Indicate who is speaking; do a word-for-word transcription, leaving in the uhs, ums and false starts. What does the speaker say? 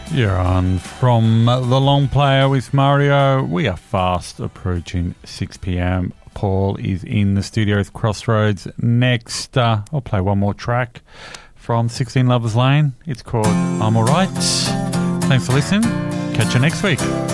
Speaker 1: You're on From the Long Player with Mario. We are fast approaching six p.m. Paul is in the studio with Crossroads. Next, uh, I'll play one more track from sixteen Lovers Lane. It's called I'm Alright. Thanks for listening. Catch you next week.